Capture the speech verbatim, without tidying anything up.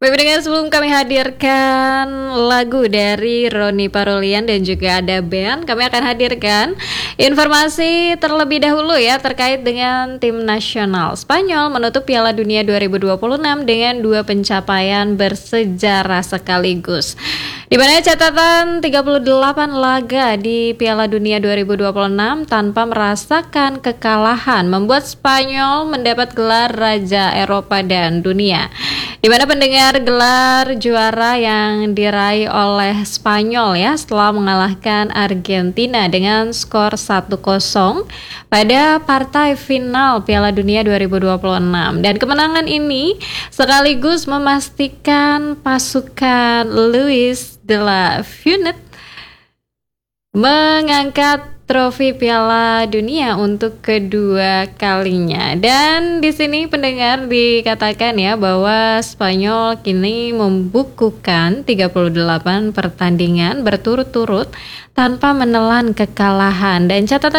Baik pendengar, sebelum kami hadirkan lagu dari Ronny Parolian dan juga ada band, kami akan hadirkan informasi terlebih dahulu ya terkait dengan tim nasional Spanyol menutup Piala Dunia dua ribu dua puluh enam dengan dua pencapaian bersejarah sekaligus. Di mana catatan tiga puluh delapan laga di Piala Dunia dua ribu dua puluh enam tanpa merasakan kekalahan membuat Spanyol mendapat gelar Raja Eropa dan Dunia. Di mana pendengar gelar juara yang diraih oleh Spanyol ya setelah mengalahkan Argentina dengan skor satu kosong pada partai final Piala Dunia dua ribu dua puluh enam. Dan kemenangan ini sekaligus memastikan pasukan Luis de la Fuente mengangkat trofi Piala Dunia untuk kedua kalinya. Dan di sini pendengar dikatakan ya bahwa Spanyol kini membukukan tiga puluh delapan pertandingan berturut-turut tanpa menelan kekalahan. Dan catatan